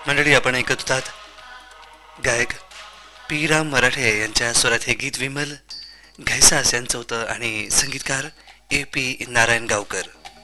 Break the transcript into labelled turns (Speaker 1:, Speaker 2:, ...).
Speaker 1: मंडळी, आपण ऐकत होतात गायक पी राम मराठे यांच्या स्वरात हे गीत विमल घैसास यांचं होतं आणि संगीतकार ए पी नारायण गावकर.